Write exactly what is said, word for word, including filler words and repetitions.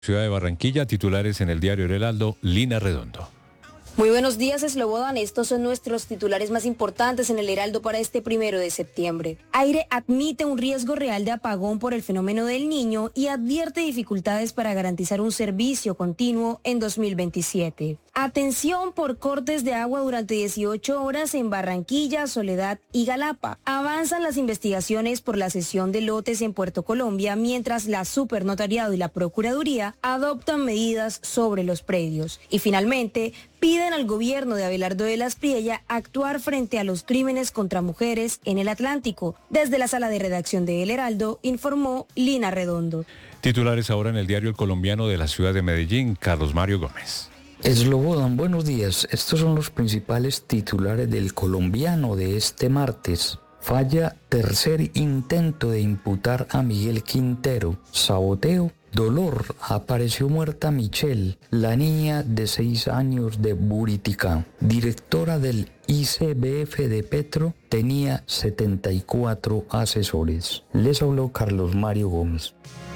Ciudad de Barranquilla, titulares en el diario El Heraldo, Lina Redondo. Muy buenos días, Slobodan. Estos son nuestros titulares más importantes en el Heraldo para este primero de septiembre. Aire admite un riesgo real de apagón por el fenómeno del Niño y advierte dificultades para garantizar un servicio continuo en dos mil veintisiete. Atención por cortes de agua durante dieciocho horas en Barranquilla, Soledad y Galapa. Avanzan las investigaciones por la cesión de lotes en Puerto Colombia, mientras la Supernotariado y la Procuraduría adoptan medidas sobre los predios. Y finalmente, piden al gobierno de Abelardo de las Priella actuar frente a los crímenes contra mujeres en el Atlántico. Desde la sala de redacción de El Heraldo, informó Lina Redondo. Titulares ahora en el diario El Colombiano de la ciudad de Medellín, Carlos Mario Gómez. Slobodan, buenos días. Estos son los principales titulares del Colombiano de este martes. Falla tercer intento de imputar a Miguel Quintero. Saboteo. Dolor. Apareció muerta Michelle, la niña de seis años de Buritica. Directora del I C B F de Petro, tenía setenta y cuatro asesores. Les habló Carlos Mario Gómez.